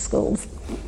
schools.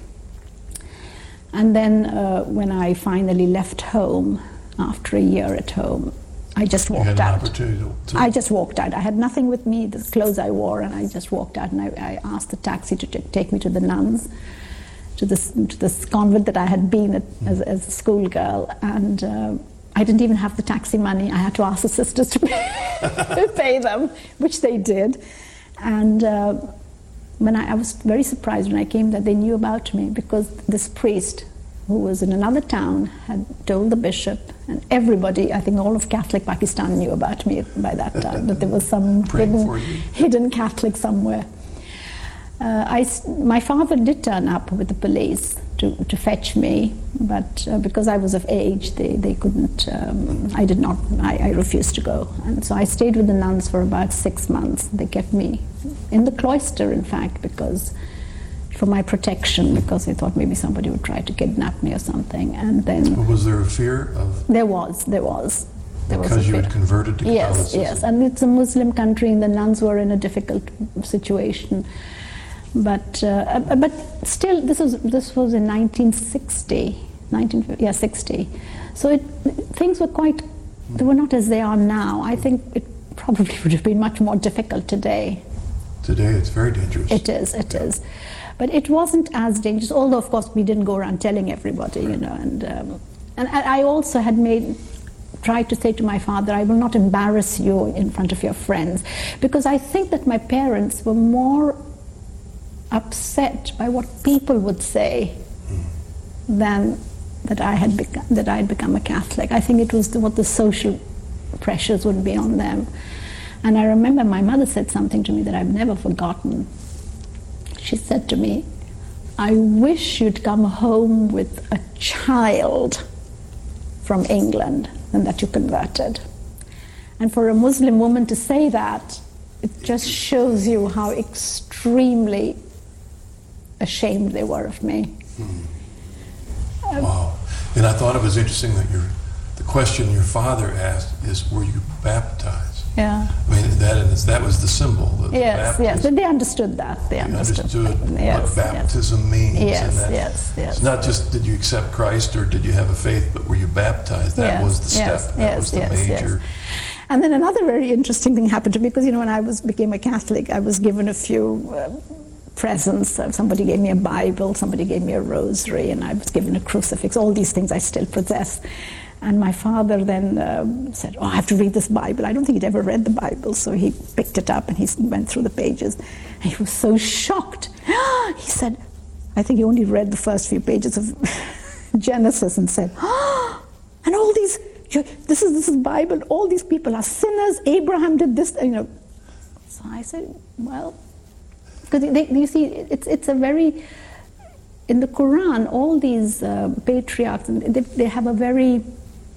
And then when I finally left home, after a year at home, I just walked out. You had an opportunity to... I just walked out. I had nothing with me, the clothes I wore, and I just walked out, and I asked the taxi to take me to the nuns, to this convent that I had been at as a schoolgirl, and I didn't even have the taxi money. I had to ask the sisters to pay them, which they did. And when I was very surprised when I came that they knew about me, because this priest, who was in another town, had told the bishop, and everybody, I think all of Catholic Pakistan knew about me by that time, that there was some hidden Catholic somewhere. My father did turn up with the police to fetch me, but because I was of age, they couldn't, I refused to go. And so I stayed with the nuns for about 6 months. They kept me in the cloister, in fact, for my protection, because they thought maybe somebody would try to kidnap me or something. And then... Was there a fear of... There was. Because you had converted to Catholicism? Yes, and it's a Muslim country, and the nuns were in a difficult situation. But still, this was in 1960, 60. So things were they were not as they are now. I think it probably would have been much more difficult today. Today it's very dangerous. It is. But it wasn't as dangerous, although of course we didn't go around telling everybody, you know. And I also had tried to say to my father, I will not embarrass you in front of your friends, because I think that my parents were more upset by what people would say than that I had become a Catholic. I think it was what the social pressures would be on them. And I remember my mother said something to me that I've never forgotten. She said to me, I wish you'd come home with a child from England and that you converted. And for a Muslim woman to say that, it just shows you how extremely ashamed they were of me. Wow. And I thought it was interesting that the question your father asked is, were you baptized? Yeah. I mean, that was the symbol. Yes. They understood that. They understood what baptism means. Yes. It's not just did you accept Christ or did you have a faith, but were you baptized? That was the step. That was the major. And then another very interesting thing happened to me, because, you know, when I became a Catholic, I was given a few presents. Somebody gave me a Bible, somebody gave me a rosary, and I was given a crucifix. All these things I still possess. And my father then said, I have to read this Bible. I don't think he'd ever read the Bible, so he picked it up and he went through the pages. And he was so shocked. He said, I think he only read the first few pages of Genesis and said, and all these, this is Bible, all these people are sinners, Abraham did this, you know. So I said, well, because you see, it's a very, in the Quran, all these patriarchs, they have a very,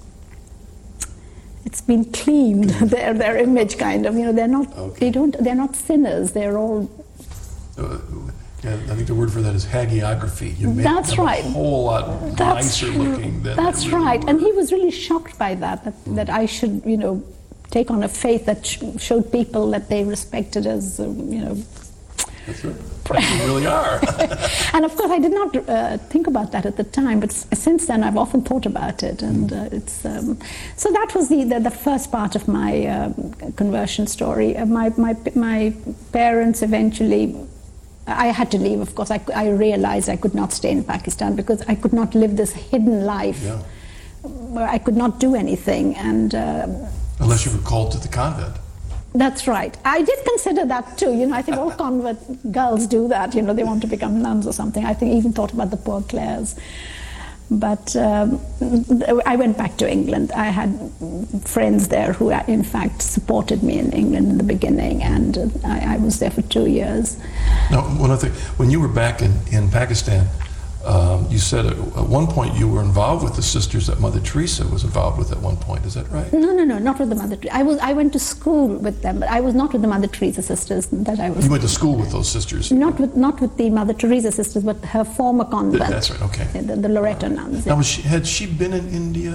it's been cleaned, their image kind of, you know, they're not, they're not sinners, they're all... I think the word for that is hagiography. You make them a whole lot nicer looking than that's they really right. were. And he was really shocked by that I should, you know, take on a faith that showed people that they respected as, you know... That's right. You really are. And of course, I did not think about that at the time, but since then I've often thought about it, and it's so that was the first part of my conversion story. My parents eventually, I had to leave. Of course, I realized I could not stay in Pakistan because I could not live this hidden life where I could not do anything, and unless you were called to the convent. That's right. I did consider that too. You know, I think all convert girls do that. You know, they want to become nuns or something. I think I even thought about the poor Clares. But I went back to England. I had friends there who, in fact, supported me in England in the beginning, and I was there for 2 years. Now, one other thing, when you were back in Pakistan, you said at one point you were involved with the sisters that Mother Teresa was involved with at one point. Is that right? No, not with the Mother Teresa. I went to school with them, but I was not with the Mother Teresa sisters. You went to school with those sisters? Not with the Mother Teresa sisters, but her former convent. That's right. Okay. The Loreto nuns. Now, had she been in India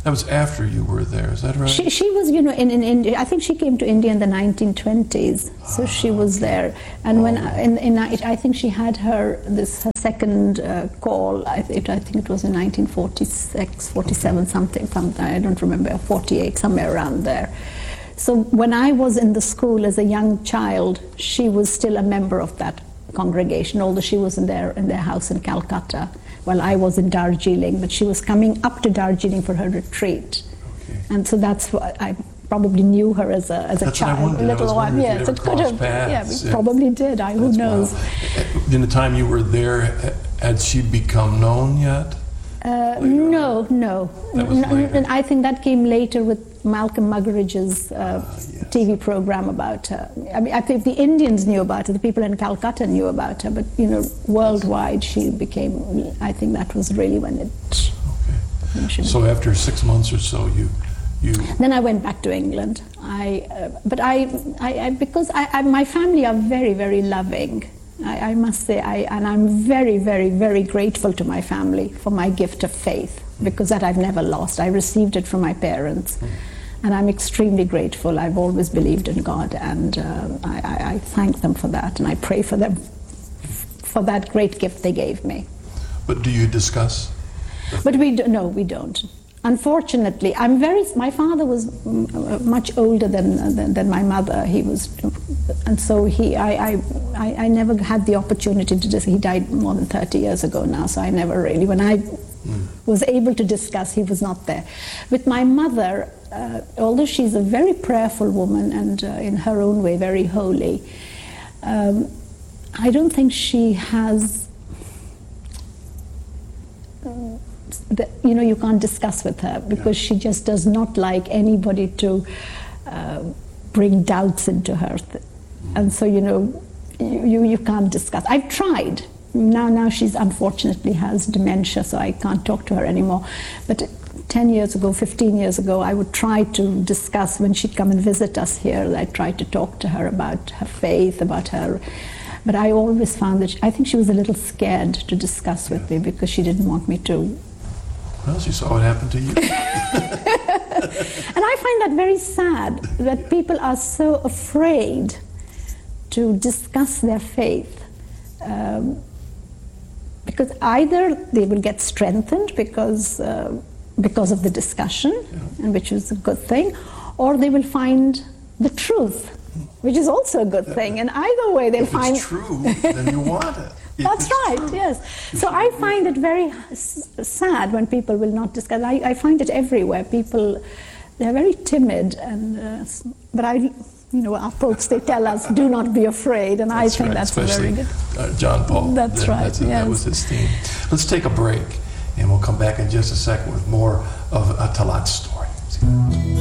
That was after you were there, is that right? She was, you know, in India. I think she came to India in the 1920s, so she was there. And when I think she had her second call. I think it was in 1946, 47, something. I don't remember, 48, somewhere around there. So when I was in the school as a young child, she was still a member of that congregation, although she was in their house in Calcutta. While I was in Darjeeling, but she was coming up to Darjeeling for her retreat. Okay. And so that's why I probably knew her as a child, a little one. Yes, it could have. Yeah, we probably did. Who knows? In the time you were there, had she become known yet? No. That was later. And I think that came later with Malcolm Muggeridge's TV program about her. I mean, I think the Indians knew about her, the people in Calcutta knew about her, but you know, worldwide she became. I think that was really when it. Okay. So after 6 months or so, you. Then I went back to England. Because my family are very, very loving. I must say, and I'm very, very, very grateful to my family for my gift of faith, because that I've never lost. I received it from my parents, and I'm extremely grateful. I've always believed in God, and I thank them for that, and I pray for them for that great gift they gave me. But do you discuss? But we don't. Unfortunately, my father was much older than my mother. He was, and so I never had the opportunity to he died more than 30 years ago now, so I never really, when I was able to discuss, he was not there. With my mother, although she's a very prayerful woman and in her own way very holy, I don't think she has you can't discuss with her, because she just does not like anybody to bring doubts into her, and so you can't discuss. I've tried. Now she's unfortunately has dementia, so I can't talk to her anymore. But 10 years ago, 15 years ago, I would try to discuss when she'd come and visit us here. I tried to talk to her about her faith, about her. But I always found that I think she was a little scared to discuss with me, because she didn't want me to. Well, she saw what happened to you. And I find that very sad, that people are so afraid to discuss their faith, because either they will get strengthened because of the discussion, and which is a good thing, or they will find the truth, which is also a good thing. And either way, they'll find. If it's true, then you want it. That's right, true. Yes. So I find it very sad when people will not discuss. I find it everywhere. People, they're very timid, and but our popes, they tell us, do not be afraid, and I think that's very good. John Paul. That's right. That was his theme. Let's take a break, and we'll come back in just a second with more of Talat's story.